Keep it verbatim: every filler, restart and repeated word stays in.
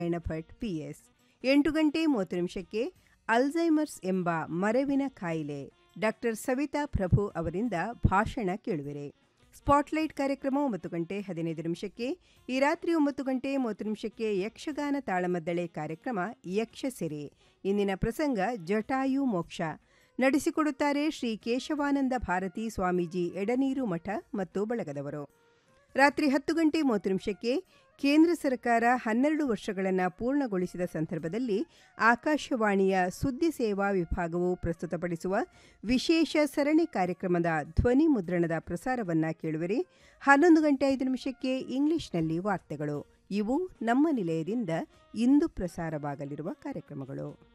Bhat PS. ಎಂಟು ಗಂಟೆ ಮೂವತ್ತು ನಿಮಿಷಕ್ಕೆ ಅಲ್ಝೈಮರ್ಸ್ ಎಂಬ ಮರೆವಿನ ಕಾಯಿಲೆ ಡಾಕ್ಟರ್ ಸವಿತಾ ಪ್ರಭು ಅವರಿಂದ ಭಾಷಣ ಕೇಳುವಿರೆ. ಸ್ಪಾಟ್ಲೈಟ್ ಕಾರ್ಯಕ್ರಮ ಒಂಬತ್ತು ಗಂಟೆ ಹದಿನೈದು ನಿಮಿಷಕ್ಕೆ. ಈ ರಾತ್ರಿ ಒಂಬತ್ತು ಗಂಟೆ ಮೂವತ್ತು ನಿಮಿಷಕ್ಕೆ ಯಕ್ಷಗಾನ ತಾಳಮದ್ದಳೆ ಕಾರ್ಯಕ್ರಮ ಯಕ್ಷಸಿರಿ. ಇಂದಿನ ಪ್ರಸಂಗ ಜಟಾಯು ಮೋಕ್ಷ. ನಡೆಸಿಕೊಡುತ್ತಾರೆ ಶ್ರೀ ಕೇಶವಾನಂದ ಭಾರತಿ ಸ್ವಾಮೀಜಿ ಎಡನೀರು ಮಠ ಮತ್ತು ಬಳಗದವರು. ರಾತ್ರಿ ಹತ್ತು ಗಂಟೆ ಮೂವತ್ತು ನಿಮಿಷಕ್ಕೆ ಕೇಂದ್ರ ಸರ್ಕಾರ ಹನ್ನೆರಡು ವರ್ಷಗಳನ್ನು ಪೂರ್ಣಗೊಳಿಸಿದ ಸಂದರ್ಭದಲ್ಲಿ ಆಕಾಶವಾಣಿಯ ಸುದ್ದಿ ಸೇವಾ ವಿಭಾಗವು ಪ್ರಸ್ತುತಪಡಿಸುವ ವಿಶೇಷ ಸರಣಿ ಕಾರ್ಯಕ್ರಮದ ಧ್ವನಿ ಮುದ್ರಣದ ಪ್ರಸಾರವನ್ನು ಕೇಳುವಿರಿ. ಹನ್ನೊಂದು ಗಂಟೆ ಐದು ನಿಮಿಷಕ್ಕೆ ಇಂಗ್ಲಿಷ್ನಲ್ಲಿ ವಾರ್ತೆಗಳು. ಇವು ನಮ್ಮ ನಿಲಯದಿಂದ ಇಂದು ಪ್ರಸಾರವಾಗಲಿರುವ ಕಾರ್ಯಕ್ರಮಗಳು.